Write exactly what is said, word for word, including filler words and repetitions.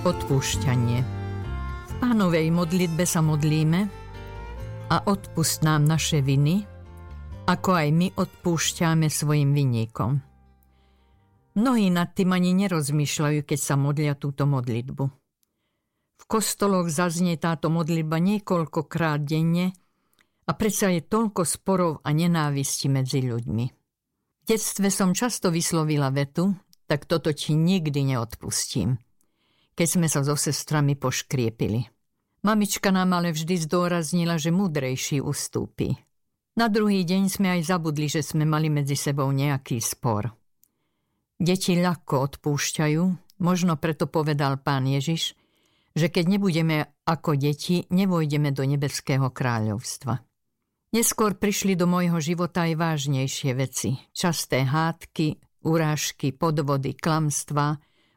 Odpúšťanie. V Pánovej modlitbe sa modlíme: a odpusť nám naše viny, ako aj my odpúšťame svojim vinníkom. Mnohí nad tým ani nerozmýšľajú, keď sa modlia túto modlitbu. V kostoloch zaznie táto modlitba niekoľkokrát denne a predsa je toľko sporov a nenávisti medzi ľuďmi. V detstve som často vyslovila vetu: tak toto ti nikdy neodpustím, keď sme sa so sestrami poškriepili. Mamička nám ale vždy zdôraznila, že múdrejší ustúpi. Na druhý deň sme aj zabudli, že sme mali medzi sebou nejaký spor. Deti ľahko odpúšťajú, možno preto povedal Pán Ježiš, že keď nebudeme ako deti, nevojdeme do nebeského kráľovstva. Neskôr prišli do môjho života aj vážnejšie veci. Časté hádky, urážky, podvody, klamstvá,